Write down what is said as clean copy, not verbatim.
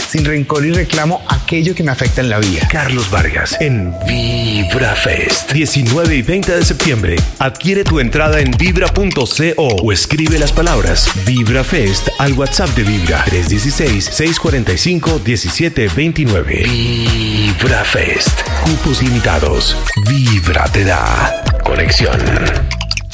sin rencor y reclamo aquello que me afecta en la vida. Carlos Vargas en Vibra Fest, 19 y 20 de septiembre. Adquiere tu entrada en vibra.co o escribe las palabras Vibra Fest al WhatsApp de Vibra 316-645-1729. Vibra Fest. Cupos limitados. Vibra te da conexión.